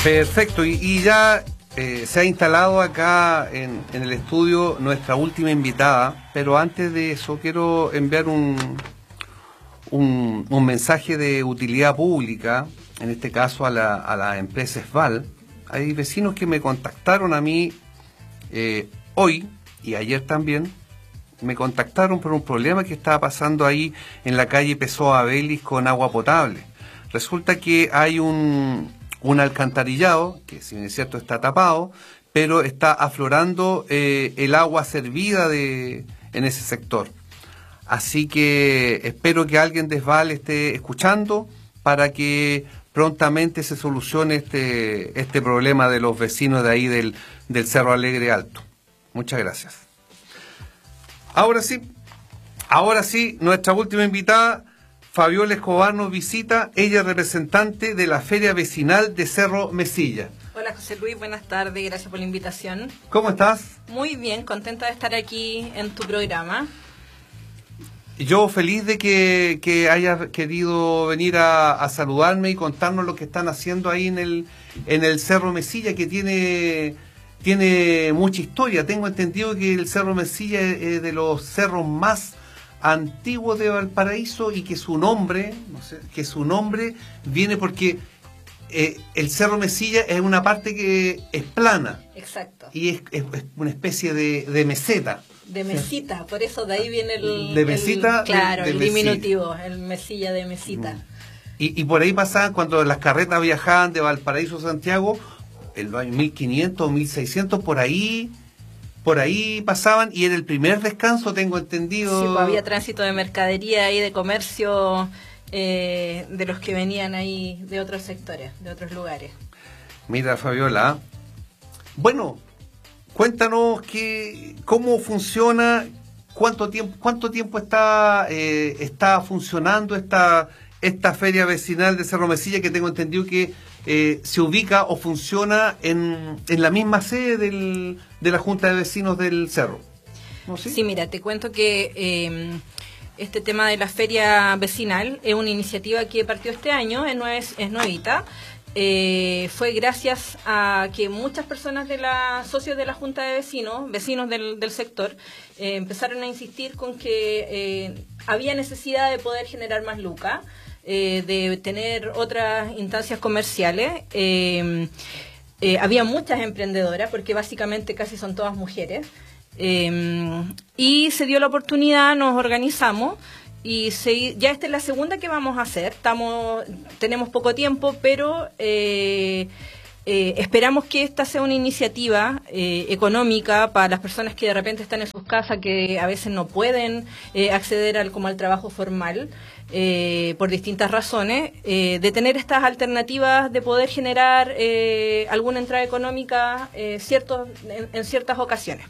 Perfecto, y ya se ha instalado acá en el estudio nuestra última invitada, pero antes de eso quiero enviar un mensaje de utilidad pública, en este caso a la empresa Esval. Hay vecinos que me contactaron a mí hoy y ayer también, me contactaron por un problema que estaba pasando ahí en la calle Pessoa Belis con agua potable. Resulta que hay un alcantarillado, que si bien es cierto está tapado, pero está aflorando el agua servida en ese sector. Así que espero que alguien de Esval esté escuchando para que prontamente se solucione este problema de los vecinos de ahí del Cerro Alegre Alto. Muchas gracias. Ahora sí, nuestra última invitada, Fabiola Escobar, nos visita. Ella es representante de la Feria Vecinal de Cerro Mesilla. Hola José Luis, buenas tardes, gracias por la invitación. ¿Cómo estás? Muy bien, contenta de estar aquí en tu programa. Yo feliz de que hayas querido venir a saludarme y contarnos lo que están haciendo ahí en el Cerro Mesilla, que tiene mucha historia. Tengo entendido que el Cerro Mesilla es de los cerros más antiguos de Valparaíso y que su nombre viene porque el Cerro Mesilla es una parte que es plana. Exacto. Y es una especie de meseta. De mesita, por eso de ahí viene el... De mesita. Claro, de el mesita. Diminutivo, el Mesilla de mesita. Y por ahí pasaban, cuando las carretas viajaban de Valparaíso a Santiago, en los años 1500, 1600, por ahí pasaban, y era el primer descanso, tengo entendido. Sí, pues había tránsito de mercadería y de comercio de los que venían ahí de otros sectores, de otros lugares. Mira, Fabiola, bueno, cuéntanos cómo funciona, cuánto tiempo está funcionando esta feria vecinal de Cerro Mesilla, que tengo entendido que se ubica o funciona en la misma sede de la Junta de Vecinos del Cerro. ¿No? ¿Sí? Sí, mira, te cuento que este tema de la feria vecinal es una iniciativa que partió este año, es nuevita. Fue gracias a que muchas personas socios de la Junta de vecinos del sector, empezaron a insistir con que había necesidad de poder generar más lucas, de tener otras instancias comerciales. Había muchas emprendedoras, porque básicamente casi son todas mujeres, y se dio la oportunidad, nos organizamos. Y ya esta es la segunda que vamos a hacer. Tenemos poco tiempo, pero esperamos que esta sea una iniciativa económica para las personas que de repente están en sus casas, que a veces no pueden acceder al trabajo formal por distintas razones, de tener estas alternativas de poder generar alguna entrada económica en ciertas ocasiones.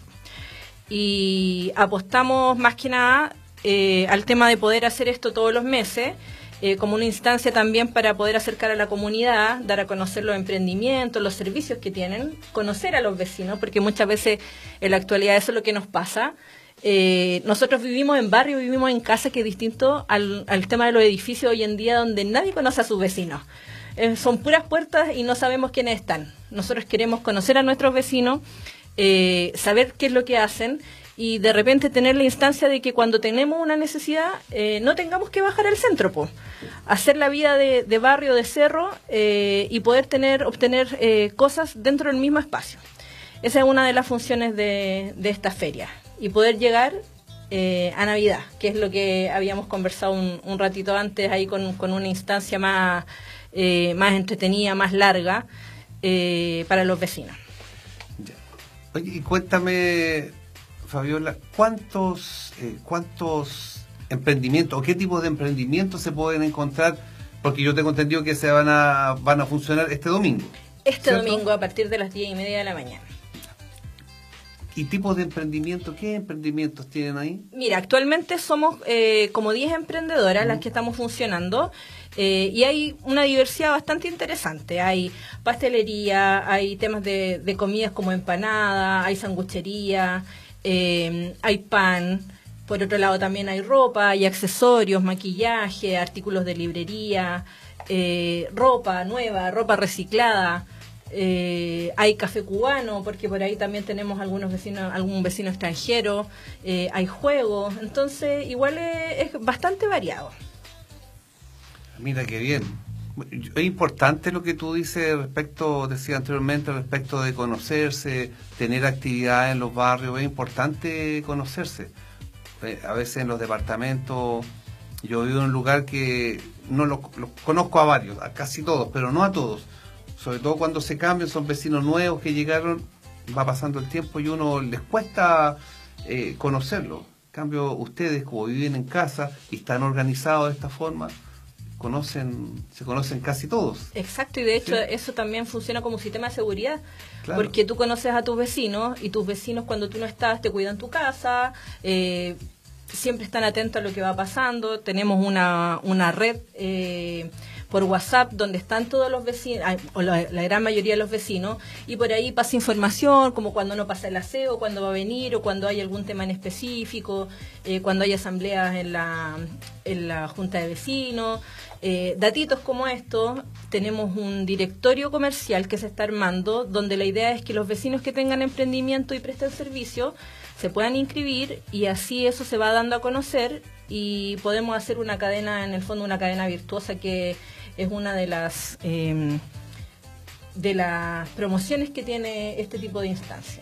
Y apostamos más que nada al tema de poder hacer esto todos los meses, como una instancia también para poder acercar a la comunidad, dar a conocer los emprendimientos, los servicios que tienen, conocer a los vecinos, porque muchas veces en la actualidad eso es lo que nos pasa. Nosotros vivimos en barrio, vivimos en casa, que es distinto al tema de los edificios hoy en día, donde nadie conoce a sus vecinos. Son puras puertas y no sabemos quiénes están. Nosotros queremos conocer a nuestros vecinos, saber qué es lo que hacen, y de repente tener la instancia de que cuando tenemos una necesidad no tengamos que bajar al centro, hacer la vida de barrio, de cerro, y poder obtener cosas dentro del mismo espacio. Esa es una de las funciones de esta feria, y poder llegar a Navidad, que es lo que habíamos conversado un ratito antes ahí con una instancia más entretenida, más larga para los vecinos. Oye, y cuéntame, Fabiola, ¿cuántos emprendimientos o qué tipo de emprendimientos se pueden encontrar? Porque yo tengo entendido que se van a funcionar este domingo. ¿Cierto? Domingo a partir de las 10:30 de la mañana. ¿Y tipos de emprendimiento? ¿Qué emprendimientos tienen ahí? Mira, actualmente somos como 10 emprendedoras las que estamos funcionando, y hay una diversidad bastante interesante. Hay pastelería, hay temas de comidas como empanada, hay sanguchería, hay pan. Por otro lado también hay ropa, hay accesorios, maquillaje, artículos de librería, ropa nueva, ropa reciclada. hay café cubano, porque por ahí también tenemos algunos vecinos, algún vecino extranjero, hay juegos, entonces igual es bastante variado. Mira qué bien. Es importante lo que tú dices respecto, decía anteriormente, respecto de conocerse, tener actividades en los barrios. Es importante conocerse. A veces en los departamentos, yo vivo en un lugar que no los conozco a varios, a casi todos, pero no a todos. Sobre todo cuando se cambian, son vecinos nuevos que llegaron, va pasando el tiempo y uno les cuesta conocerlo. En cambio, ustedes, como viven en casa y están organizados de esta forma, se conocen casi todos. Exacto, y de hecho, ¿sí?, eso también funciona como sistema de seguridad, claro, porque tú conoces a tus vecinos y tus vecinos cuando tú no estás te cuidan tu casa, siempre están atentos a lo que va pasando. Tenemos una red por WhatsApp donde están todos los vecinos, o la gran mayoría de los vecinos, y por ahí pasa información como cuando no pasa el aseo, cuando va a venir, o cuando hay algún tema en específico, cuando hay asambleas en la junta de vecinos. Datitos como estos. Tenemos un directorio comercial que se está armando, donde la idea es que los vecinos que tengan emprendimiento y presten servicio se puedan inscribir, y así eso se va dando a conocer y podemos hacer una cadena, en el fondo una cadena virtuosa, que es una de las promociones que tiene este tipo de instancia.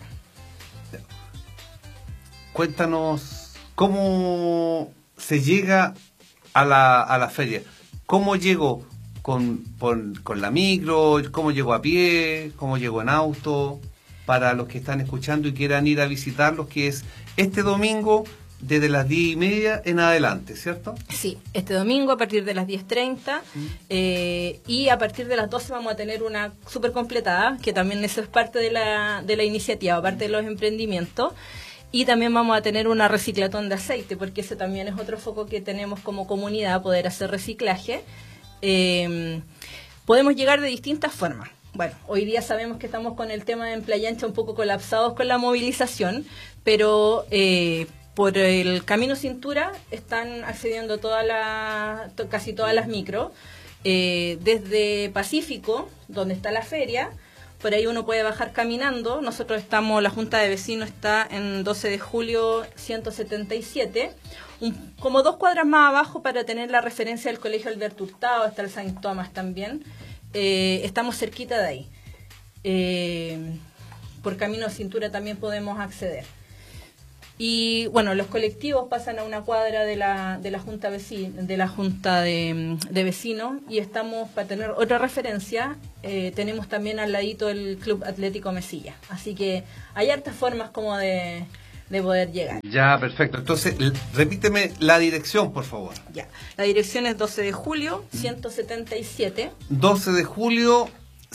Cuéntanos cómo se llega a la feria. ¿Cómo llego con la micro? ¿Cómo llego a pie? ¿Cómo llego en auto? Para los que están escuchando y quieran ir a visitarlos, que es este domingo desde las 10:30 en adelante, ¿cierto? Sí, este domingo a partir de las 10:30 y a partir de las 12 vamos a tener una súper completada, que también eso es parte de la iniciativa, aparte de los emprendimientos. Y también vamos a tener una reciclatón de aceite, porque ese también es otro foco que tenemos como comunidad, poder hacer reciclaje. Podemos llegar de distintas formas. Bueno, hoy día sabemos que estamos con el tema de en Playa Ancha un poco colapsados con la movilización, pero por el Camino Cintura están accediendo casi todas las micros. Desde Pacífico, donde está la feria, por ahí uno puede bajar caminando. Nosotros la Junta de Vecinos está en 12 de julio 177, como 2 cuadras más abajo, para tener la referencia del Colegio Alberto Hurtado, está el Saint Thomas también. Estamos cerquita de ahí. Por Camino Cintura también podemos acceder. Y bueno, los colectivos pasan a una cuadra de la Junta de Vecinos, y estamos, para tener otra referencia, tenemos también al ladito el Club Atlético Mesilla. Así que hay hartas formas como de poder llegar. Ya, perfecto. Entonces, repíteme la dirección, por favor. Ya, la dirección es 12 de julio 177. 12 de julio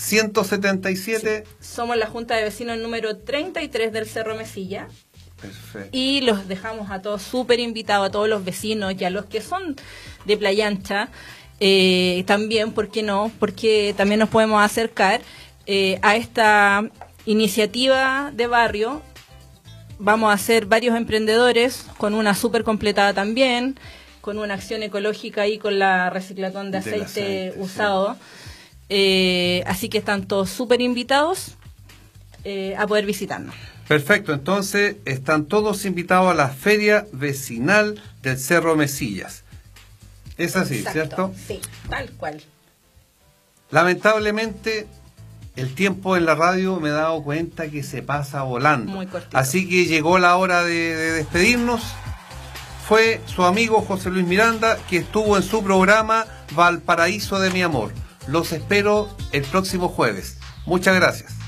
177. Sí. Somos la Junta de Vecinos número 33 del Cerro Mesilla. Perfecto. Y los dejamos a todos súper invitados, a todos los vecinos y a los que son de Playa Ancha, también, ¿por qué no? Porque también nos podemos acercar a esta iniciativa de barrio. Vamos a ser varios emprendedores con una súper completada también, con una acción ecológica y con la reciclatón de aceite usado. Sí. Así que están todos súper invitados a poder visitarnos. Perfecto, entonces están todos invitados a la Feria Vecinal del Cerro Mesillas. Es así, exacto, ¿cierto? Sí, tal cual. Lamentablemente, el tiempo en la radio me he dado cuenta que se pasa volando. Muy cortito. Así que llegó la hora de despedirnos. Fue su amigo José Luis Miranda, que estuvo en su programa Valparaíso de mi amor. Los espero el próximo jueves. Muchas gracias.